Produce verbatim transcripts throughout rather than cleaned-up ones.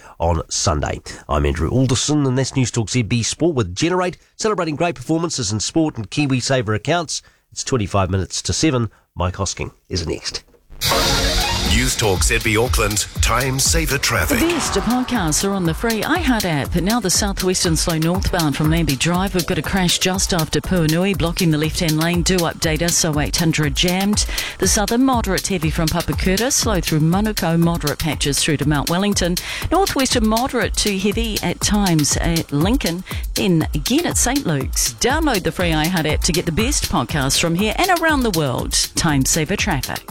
on Sunday. I'm Andrew Alderson, and that's News Talk Z B Sport with Generate, celebrating great performances in sport and KiwiSaver accounts. It's twenty-five minutes to seven. Mike Hosking is next. News Talk Z B Auckland, Time Saver Traffic. The best podcasts are on the free iHeart app. Now the southwestern slow northbound from Lambie Drive. We've got a crash just after Puanui, blocking the left-hand lane. Do update us, so eight hundred jammed. The southern moderate heavy from Papakura, slow through Manukau, moderate patches through to Mount Wellington. Northwestern moderate to heavy at times at Lincoln. Then again at St Luke's. Download the free iHeart app to get the best podcasts from here and around the world. Time Saver Traffic.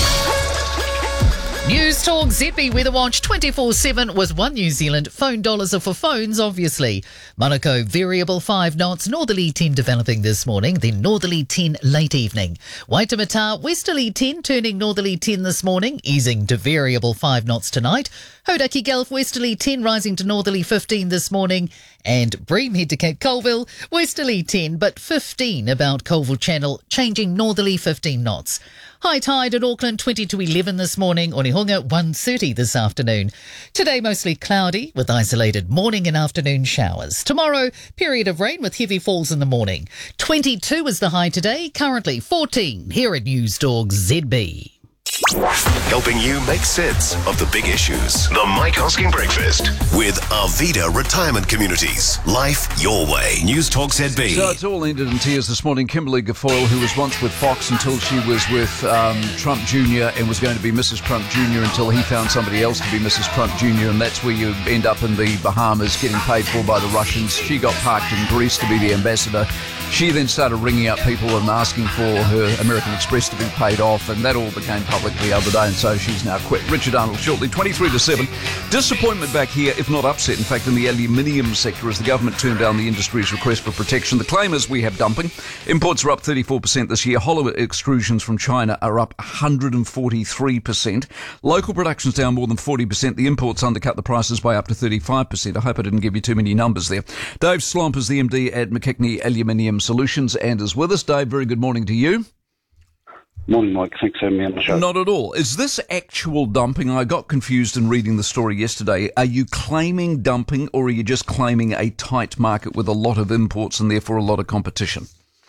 News Talk Z B Weather Watch twenty-four seven with One New Zealand. Phone dollars are for phones, obviously. Manukau, variable five knots, northerly ten developing this morning, then northerly ten late evening. Waitemata, westerly ten, turning northerly ten this morning, easing to variable five knots tonight. Hodaki Gulf, westerly ten, rising to northerly fifteen this morning. And Bream head to Cape Colville, westerly ten, but fifteen about Colville Channel, changing northerly fifteen knots. High tide at Auckland, twenty to eleven this morning. Onehunga, one thirty this afternoon. Today, mostly cloudy with isolated morning and afternoon showers. Tomorrow, period of rain with heavy falls in the morning. twenty-two is the high today, currently fourteen here at News Talk Z B. Helping you make sense of the big issues. The Mike Hosking Breakfast with Arvida Retirement Communities. Life your way. News Talk Z B. So it's all ended in tears this morning. Kimberly Guilfoyle, who was once with Fox until she was with um, Trump Junior and was going to be Missus Trump Junior until he found somebody else to be Missus Trump Junior, and that's where you end up in the Bahamas getting paid for by the Russians. She got parked in Greece to be the ambassador. She then started ringing up people and asking for her American Express to be paid off, and that all became public the other day, and so she's now quit. Richard Arnold shortly, twenty-three to seven. Disappointment back here, if not upset, in fact, in the aluminium sector as the government turned down the industry's request for protection. The claim is we have dumping. Imports are up thirty-four percent this year. Hollow extrusions from China are up one hundred forty-three percent. Local production's down more than forty percent. The imports undercut the prices by up to thirty-five percent. I hope I didn't give you too many numbers there. Dave Slomp is the M D at McKechnie Aluminium Solutions and is with us. Dave, very good morning to you. Morning, Mike. Thanks for having me on the show. Not at all. Is this actual dumping? I got confused in reading the story yesterday. Are you claiming dumping, or are you just claiming a tight market with a lot of imports and therefore a lot of competition?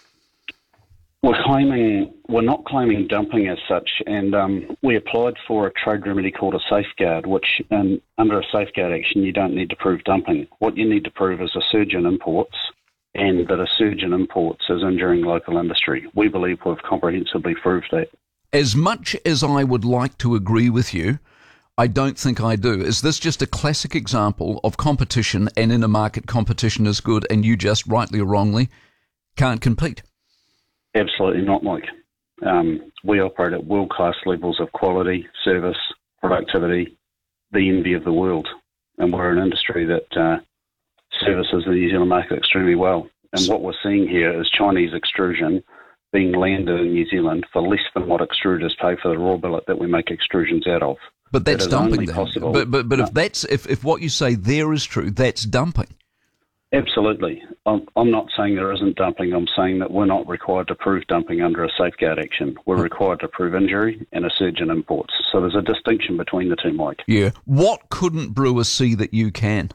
We're claiming, we're not claiming dumping as such, and um, we applied for a trade remedy called a safeguard, which um, under a safeguard action you don't need to prove dumping. What you need to prove is a surge in imports, and that a surge in imports is injuring local industry. We believe we've comprehensively proved that. As much as I would like to agree with you, I don't think I do. Is this just a classic example of competition, and in a market competition is good and you just, rightly or wrongly, can't compete? Absolutely not, Mike. Um, we operate at world-class levels of quality, service, productivity, the envy of the world. And we're an industry that uh, services the New Zealand market extremely well. And what we're seeing here is Chinese extrusion being landed in New Zealand for less than what extruders pay for the raw billet that we make extrusions out of. But that's that dumping then. Possible. But but, but no. if that's if, if what you say there is true, that's dumping. Absolutely. I'm, I'm not saying there isn't dumping. I'm saying that we're not required to prove dumping under a safeguard action. We're required to prove injury and a surge in imports. So there's a distinction between the two, Mike. Yeah. What couldn't Brewer see that you can?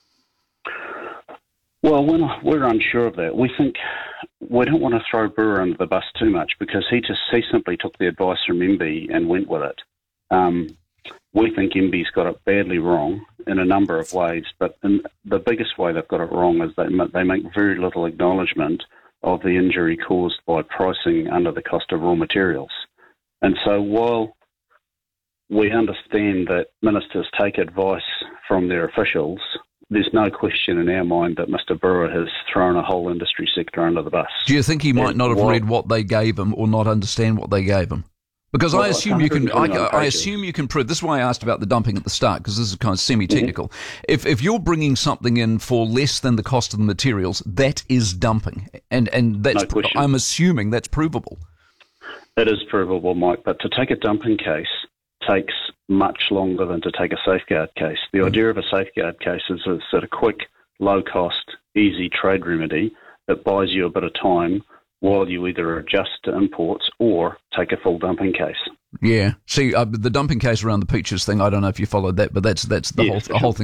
Well, we're, not, we're unsure of that. We think we don't want to throw Brewer under the bus too much because he just he simply took the advice from M B and went with it. Um, we think M B's got it badly wrong in a number of ways, but in the biggest way they've got it wrong is they they make very little acknowledgement of the injury caused by pricing under the cost of raw materials. And so while we understand that ministers take advice from their officials, there's no question in our mind that Mister Brewer has thrown a whole industry sector under the bus. Do you think he might and not have while, read what they gave him or not understand what they gave him? Because well, I assume you can. I, I assume you can prove. This is why I asked about the dumping at the start, because this is kind of semi-technical. Mm-hmm. If if you're bringing something in for less than the cost of the materials, that is dumping, and and that's. No I'm assuming that's provable. It is provable, Mike. But to take a dumping case takes much longer than to take a safeguard case. The mm-hmm. idea of a safeguard case is it's at a quick, low-cost, easy trade remedy that buys you a bit of time while you either adjust to imports or take a full dumping case. Yeah. See, uh, the dumping case around the peaches thing, I don't know if you followed that, but that's that's the yes, whole, the sure. whole thing.